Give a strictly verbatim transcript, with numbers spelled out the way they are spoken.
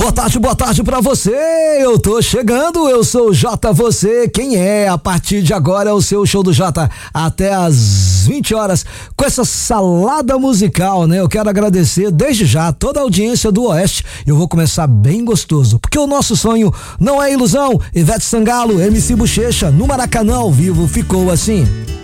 Boa tarde, boa tarde pra você. Eu tô chegando, eu sou o Jota, você quem é? A partir de agora é o seu show do Jota até às vinte horas com essa salada musical, né? Eu quero agradecer desde já toda a audiência do Oeste. Eu vou começar bem gostoso, porque o nosso sonho não é ilusão. Ivete Sangalo, M C Bochecha, no Maracanã ao vivo ficou assim.